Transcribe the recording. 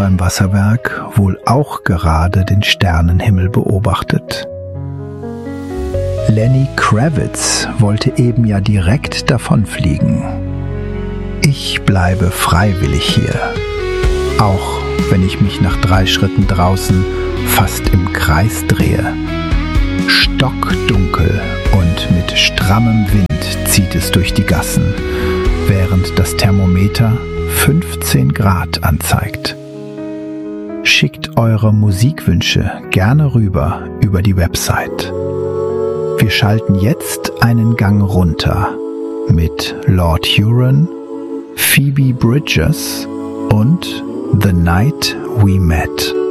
beim Wasserwerk wohl auch gerade den Sternenhimmel beobachtet. Lenny Kravitz wollte eben ja direkt davonfliegen. Ich bleibe freiwillig hier, auch wenn ich mich nach 3 Schritten draußen fast im Kreis drehe. Stockdunkel und mit strammem Wind zieht es durch die Gassen, während das Thermometer 15 Grad anzeigt. Schickt eure Musikwünsche gerne rüber über die Website. Wir schalten jetzt einen Gang runter mit Lord Huron, Phoebe Bridgers und The Night We Met.